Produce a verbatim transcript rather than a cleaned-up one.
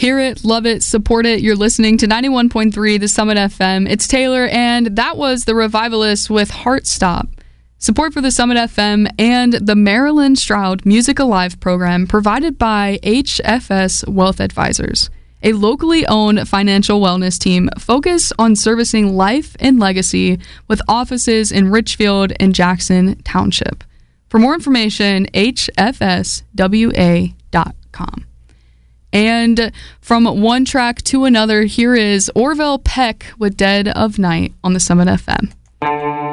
Hear it, love it, support it. You're listening to ninety-one point three The Summit F M. It's Taylor, and that was The Revivalists with Heart Stop. Support for The Summit F M and the Marilyn Stroud Music Alive program provided by H F S Wealth Advisors, a locally owned financial wellness team focused on servicing life and legacy with offices in Richfield and Jackson Township. For more information, h f s w a dot com. And from one track to another, here is Orville Peck with Dead of Night on the Summit F M.